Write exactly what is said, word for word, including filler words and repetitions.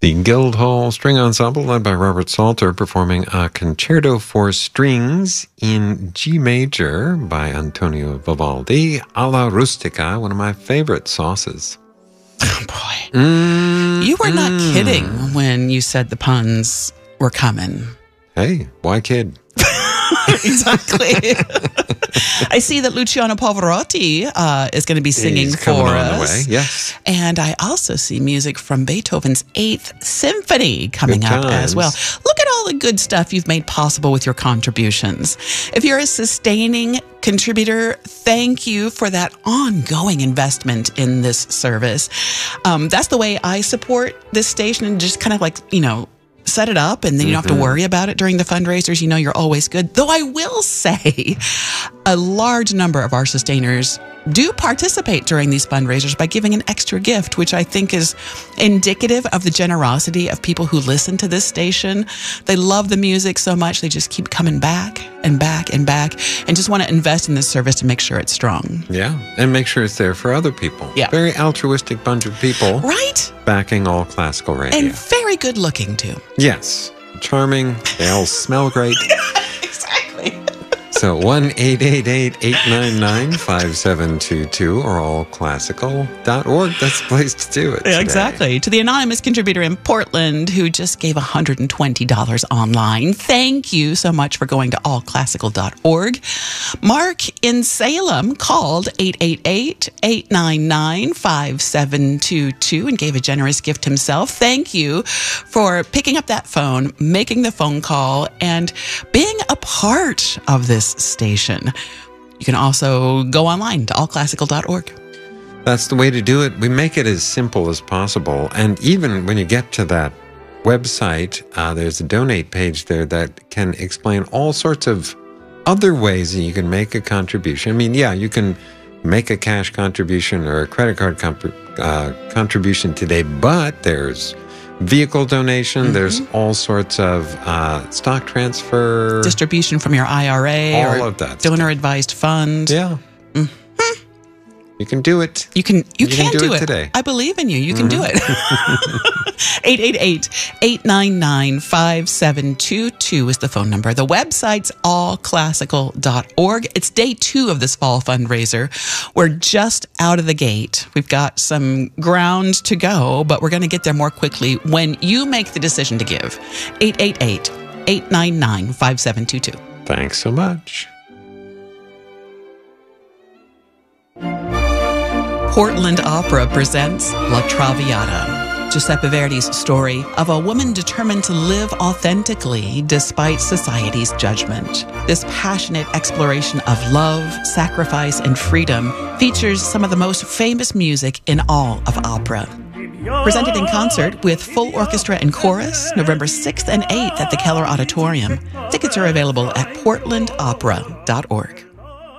The Guildhall String Ensemble, led by Robert Salter, performing a concerto for strings in G major by Antonio Vivaldi, alla rustica, one of my favorite sauces. Oh, boy. Mm, you were not mm. kidding when you said the puns were coming. Hey, why kid? Exactly. I see that Luciano Pavarotti uh, is going to be singing He's for coming on us. the way. Yes. And I also see music from Beethoven's Eighth Symphony coming Good up times. as well. Look at all the good stuff you've made possible with your contributions. If you're a sustaining contributor, thank you for that ongoing investment in this service. Um, that's the way I support this station, and just kind of like, you know, set it up, and then you don't have to worry about it during the fundraisers. You know you're always good. Though I will say a large number of our sustainers do participate during these fundraisers by giving an extra gift, which I think is indicative of the generosity of people who listen to this station. They love the music so much, they just keep coming back and back and back and just want to invest in this service to make sure it's strong. Yeah, and make sure it's there for other people. Yeah. Very altruistic bunch of people. Right? Backing all classical radio. And very good looking, too. Yes. Charming. They all smell great. Exactly. So one eight eight eight, eight nine nine, five seven two two or all classical dot org. That's the place to do it Yeah, today. exactly. To the anonymous contributor in Portland who just gave one hundred twenty dollars online, thank you so much for going to all classical dot org. Mark in Salem called eight eight eight, eight nine nine, five seven two two and gave a generous gift himself. Thank you for picking up that phone, making the phone call, and being a part of this station. You can also go online to all classical dot org. That's the way to do it. We make it as simple as possible. And even when you get to that website, uh, there's a donate page there that can explain all sorts of other ways that you can make a contribution. I mean, yeah, you can make a cash contribution or a credit card comp- uh, contribution today, but there's vehicle donation, mm-hmm. there's all sorts of uh, stock transfer. Distribution from your I R A all or of that donor-advised fund. Yeah. Mm-hmm. You can do it. You can you, you can, can do, do it it today. I believe in you. You can mm-hmm. do it. eight eight eight, eight nine nine, five seven two two is the phone number. The website's all classical dot org. It's day two of this fall fundraiser. We're just out of the gate. We've got some ground to go, but we're going to get there more quickly when you make the decision to give. eight eight eight, eight nine nine, five seven two two. Thanks so much. Portland Opera presents La Traviata, Giuseppe Verdi's story of a woman determined to live authentically despite society's judgment. This passionate exploration of love, sacrifice, and freedom features some of the most famous music in all of opera. Presented in concert with full orchestra and chorus, November sixth and eighth at the Keller Auditorium. Tickets are available at portland opera dot org.